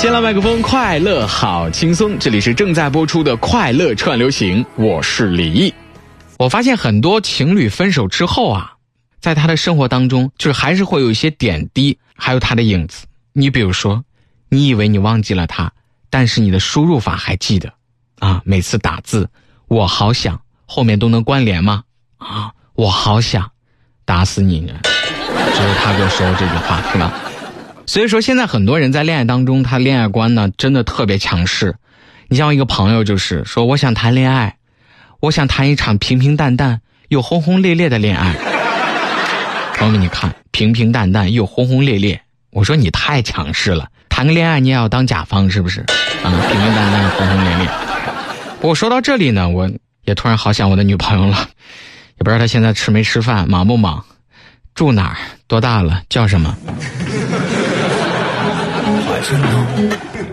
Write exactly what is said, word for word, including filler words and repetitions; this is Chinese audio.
先来麦克风，快乐好轻松，这里是正在播出的快乐串流行，我是李毅。我发现很多情侣分手之后啊，在他的生活当中就是还是会有一些点滴，还有他的影子。你比如说，你以为你忘记了他，但是你的输入法还记得啊，每次打字我好想后面都能关联吗？啊，我好想打死你呢，只有他给我说这句话，是吧？所以说现在很多人在恋爱当中，他恋爱观呢真的特别强势。你像我一个朋友就是说，我想谈恋爱，我想谈一场平平淡淡又轰轰烈烈的恋爱。朋友们，你看，平平淡淡又轰轰烈烈，我说你太强势了，谈个恋爱你也要当甲方是不是？啊，平平淡淡又轰轰烈烈。不过说到这里呢，我也突然好想我的女朋友了，也不知道她现在吃没吃饭，忙不忙，住哪儿，多大了，叫什么？